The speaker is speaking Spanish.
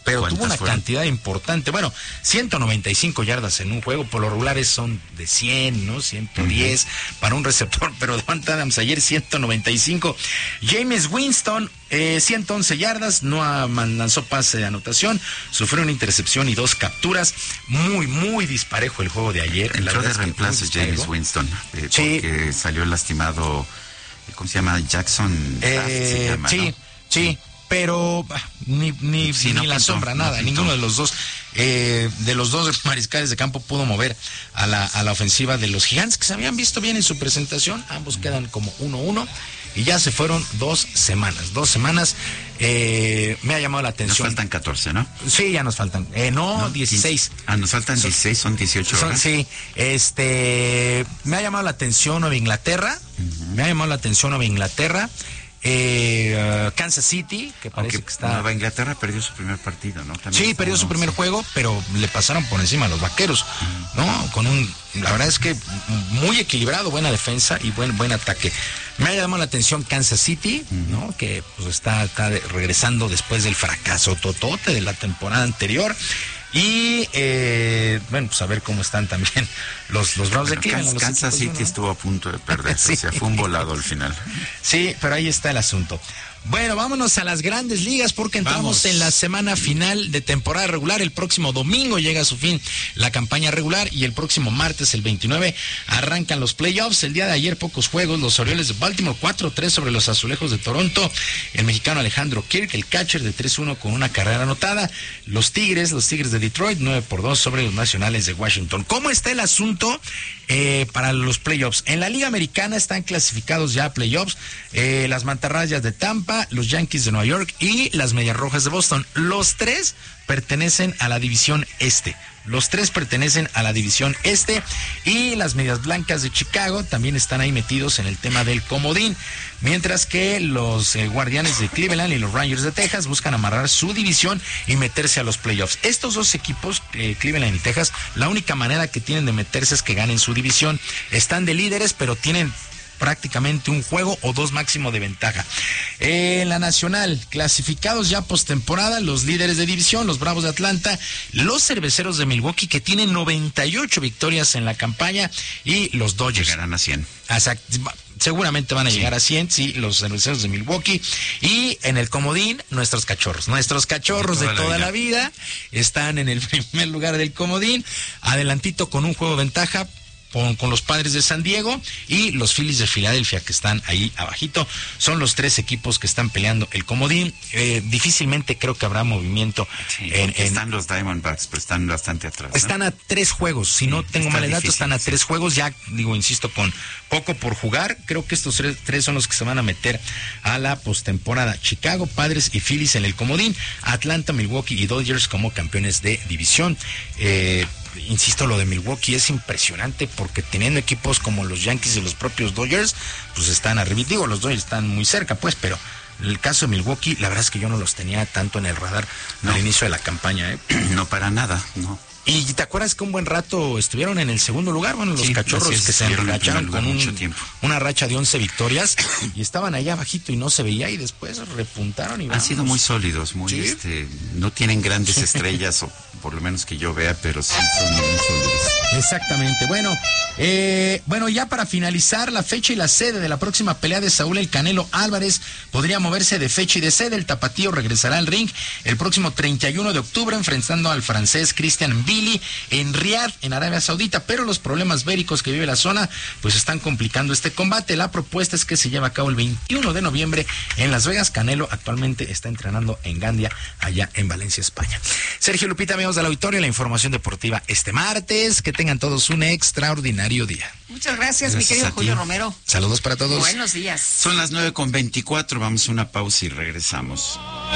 pero tuvo una cantidad importante. Bueno, 195 yardas en un juego, por lo regulares son de 100, ¿no? 110 para un receptor, pero Davante Adams ayer 195. Jameis Winston, 111 yardas, no lanzó pase de anotación, sufrió una intercepción y 2 capturas. Muy disparejo el juego de ayer. Entró de reemplazo Jameis Winston, porque salió lastimado, ¿cómo se llama? Jackson. Sí, pero ni la sombra, nada, ninguno de los dos. De los dos mariscales de campo pudo mover a la ofensiva de los Gigantes, que se habían visto bien en su presentación. Ambos quedan como 1-1 y ya se fueron 2 semanas. Me ha llamado la atención. Nos faltan 14, ¿no? Sí, ya nos faltan. 16. Nos faltan 16, son 18 horas. Sí, me ha llamado la atención Nueva Inglaterra. Kansas City, que parece que está... Nueva Inglaterra perdió su primer partido, ¿no? Sí, perdió su primer juego, pero le pasaron por encima a los Vaqueros, ¿no? La verdad es que muy equilibrado, buena defensa y buen ataque. Me ha llamado la atención Kansas City, ¿no? Que pues está regresando después del fracaso totote de la temporada anterior. Y pues a ver cómo están también los Browns de Cleveland. Kansas City estuvo a punto de perderse, sí. O sea, fue un volado al final. Sí, pero ahí está el asunto. Bueno, vámonos a las grandes ligas porque entramos en la semana final de temporada regular. El próximo domingo llega a su fin la campaña regular y el próximo martes, el 29, arrancan los playoffs. El día de ayer, pocos juegos. Los Orioles de Baltimore 4-3 sobre los Azulejos de Toronto. El mexicano Alejandro Kirk, el catcher, de 3-1 con una carrera anotada. Los Tigres de Detroit, 9-2 sobre los Nacionales de Washington. ¿Cómo está el asunto para los playoffs? En la Liga Americana están clasificados ya a playoffs las Mantarrayas de Tampa, los Yankees de Nueva York y las Medias Rojas de Boston. Los tres pertenecen a la división este. Y las Medias Blancas de Chicago también están ahí metidos en el tema del comodín. Mientras que los Guardianes de Cleveland y los Rangers de Texas buscan amarrar su división y meterse a los playoffs. Estos dos equipos, Cleveland y Texas, la única manera que tienen de meterse es que ganen su división. Están de líderes, pero tienen prácticamente un juego o 2 máximo de ventaja. En la Nacional, clasificados ya postemporada, los líderes de división, los Bravos de Atlanta, los Cerveceros de Milwaukee, que tienen 98 victorias en la campaña, y los Dodgers. Llegarán a 100. Seguramente van a llegar a 100, sí, los Cerveceros de Milwaukee. Y en el comodín, nuestros cachorros de toda la vida están en el primer lugar del comodín, adelantito con un juego de ventaja con los Padres de San Diego y los Phillies de Filadelfia, que están ahí abajito. Son los 3 equipos que están peleando el comodín. Difícilmente creo que habrá movimiento. Están los Diamondbacks, pero están bastante atrás, ¿no? Están a 3 juegos, si no tengo mal el dato, están a 3 juegos, ya insisto, con poco por jugar. Creo que estos 3 son los que se van a meter a la postemporada. Chicago, Padres y Phillies en el comodín, Atlanta, Milwaukee y Dodgers como campeones de división. Insisto, lo de Milwaukee es impresionante porque teniendo equipos como los Yankees y los propios Dodgers, pues están arriba. Digo, los Dodgers están muy cerca, pues, pero el caso de Milwaukee, la verdad es que yo no los tenía tanto en el radar al inicio de la campaña. No, para nada, no. ¿Y te acuerdas que un buen rato estuvieron en el segundo lugar? Bueno, los Cachorros que se enracharon con una racha de 11 victorias y estaban allá abajito y no se veía, y después repuntaron y han sido muy sólidos, no tienen grandes estrellas, o por lo menos que yo vea, pero sí son muy sólidos. Exactamente. Bueno, ya para finalizar, la fecha y la sede de la próxima pelea de Saúl El Canelo Álvarez podría moverse de fecha y de sede. El tapatío regresará al ring el próximo 31 de octubre enfrentando al francés Christian Billy en Riad, en Arabia Saudita, pero los problemas bélicos que vive la zona pues están complicando este combate. La propuesta es que se lleve a cabo el 21 de noviembre en Las Vegas. Canelo actualmente está entrenando en Gandia, allá en Valencia, España. Sergio, Lupita, amigos del auditorio, la información deportiva este martes. Que tengan todos un extraordinario día. Muchas gracias, mi querido Julio Romero. Saludos para todos. Buenos días. Son las 9:24, vamos a una pausa y regresamos.